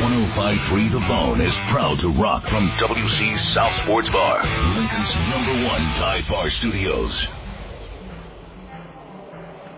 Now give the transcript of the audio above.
105.3 The Bone is proud to rock from WC's South Sports Bar, Lincoln's #1 dive bar studios.